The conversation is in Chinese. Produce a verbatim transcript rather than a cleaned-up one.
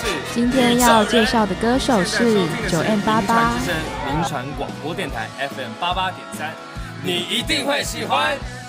今天要介绍的歌手是九 M 八八， 民传广播电台 F M 八八点三，你一定会喜欢。